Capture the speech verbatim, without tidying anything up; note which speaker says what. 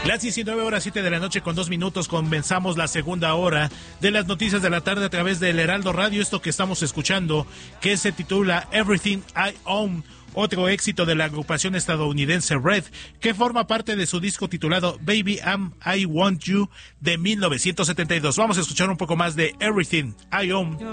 Speaker 1: Las diecinueve horas siete de la noche con dos minutos comenzamos la segunda hora de las noticias de la tarde a través del Heraldo Radio. Esto que estamos escuchando, que se titula Everything I Own, otro éxito de la agrupación estadounidense Red, que forma parte de su disco titulado Baby I'm I Want You de mil novecientos setenta y dos. Vamos a escuchar un poco más de Everything I Own.